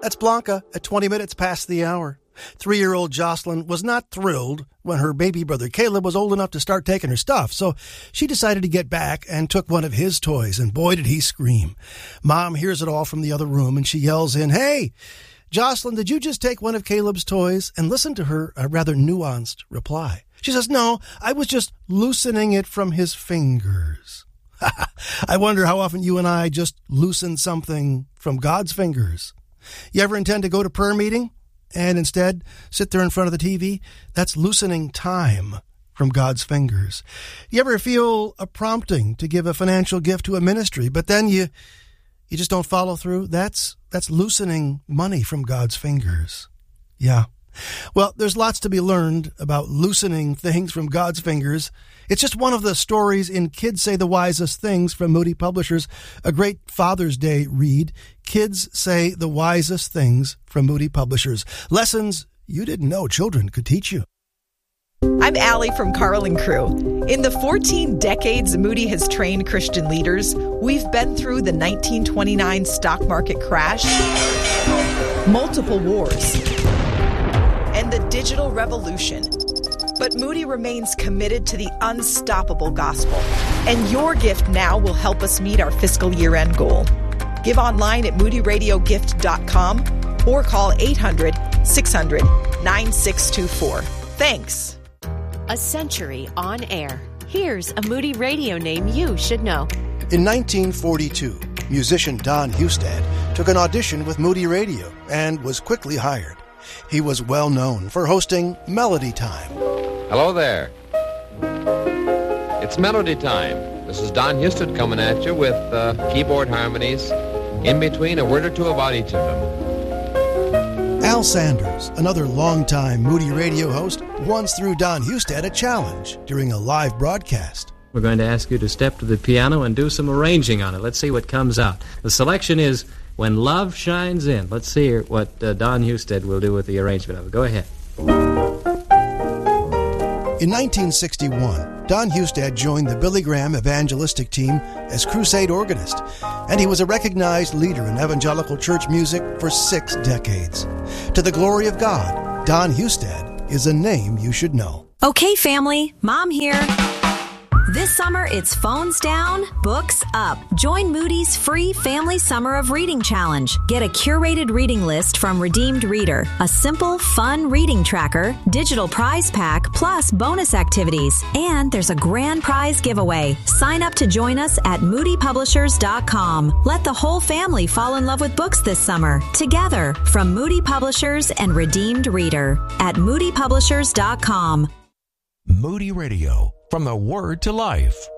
That's Blanca at 20 minutes past the hour. 3-year-old Jocelyn was not thrilled when her baby brother Caleb was old enough to start taking her stuff, so she decided to get back and took one of his toys, and boy did he scream. Mom hears it all from the other room, and she yells in, "Hey, Jocelyn, did you just take one of Caleb's toys?" And listen to her rather nuanced reply. She says, "No, I was just loosening it from his fingers." I wonder how often you and I just loosen something from God's fingers. You ever intend to go to prayer meeting and instead sit there in front of the TV? That's loosening time from God's fingers. You ever feel a prompting to give a financial gift to a ministry, but then you just don't follow through? That's loosening money from God's fingers. Yeah. Well, there's lots to be learned about loosening things from God's fingers. It's just one of the stories in Kids Say the Wisest Things from Moody Publishers, a great Father's Day read. Kids Say the Wisest Things from Moody Publishers. Lessons you didn't know children could teach you. I'm Allie from Carl & Crew. In the 14 decades Moody has trained Christian leaders, we've been through the 1929 stock market crash, multiple wars, and the digital revolution. But Moody remains committed to the unstoppable gospel. And your gift now will help us meet our fiscal year-end goal. Give online at moodyradiogift.com or call 800-600-9624. Thanks. A century on air. Here's a Moody Radio name you should know. In 1942, musician Don Hustad took an audition with Moody Radio and was quickly hired. He was well known for hosting Melody Time. Hello there. It's Melody Time. This is Don Hustad coming at you with keyboard harmonies, in between a word or two about each of them. Al Sanders, another longtime Moody Radio host, once threw Don Hustad a challenge during a live broadcast. We're going to ask you to step to the piano and do some arranging on it. Let's see what comes out. The selection is When Love Shines In. Let's see what Don Hustad will do with the arrangement of it. Go ahead. In 1961, Don Hustad joined the Billy Graham evangelistic team as crusade organist, and he was a recognized leader in evangelical church music for 6 decades. To the glory of God, Don Hustad is a name you should know. Okay, family, Mom here. This summer, it's phones down, books up. Join Moody's free Family Summer of Reading Challenge. Get a curated reading list from Redeemed Reader, a simple, fun reading tracker, digital prize pack, plus bonus activities. And there's a grand prize giveaway. Sign up to join us at moodypublishers.com. Let the whole family fall in love with books this summer. Together, from Moody Publishers and Redeemed Reader at moodypublishers.com. Moody Radio. From the Word to Life.